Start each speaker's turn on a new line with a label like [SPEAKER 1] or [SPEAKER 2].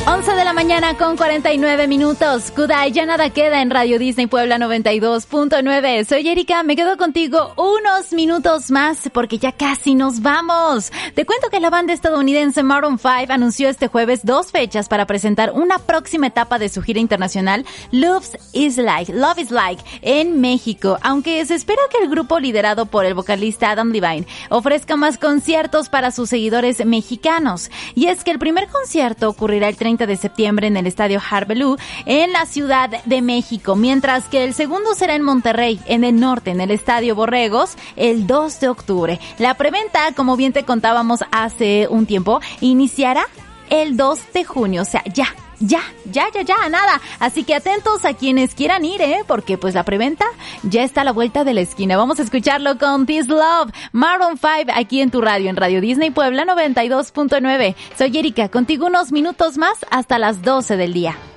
[SPEAKER 1] 11 de la mañana con 49 minutos. Kudai, ya nada queda en Radio Disney Puebla 92.9. Soy Erika, me quedo contigo unos minutos más porque ya casi nos vamos. Te cuento que la banda estadounidense Maroon 5 anunció este jueves 2 fechas para presentar una próxima etapa de su gira internacional Love is Like, en México, aunque se espera que el grupo liderado por el vocalista Adam Levine ofrezca más conciertos para sus seguidores mexicanos. Y es que el primer concierto ocurrirá el 30 de septiembre en el Estadio Harvelú en la Ciudad de México, mientras que el segundo será en Monterrey, en el norte, en el Estadio Borregos, el 2 de octubre. La preventa, como bien te contábamos hace un tiempo, iniciará el 2 de junio, o sea, ya, nada. Así que atentos a quienes quieran ir, porque pues la preventa ya está a la vuelta de la esquina. Vamos a escucharlo con This Love, Maroon 5, aquí en tu radio, en Radio Disney Puebla 92.9. Soy Erika, contigo unos minutos más hasta las 12 del día.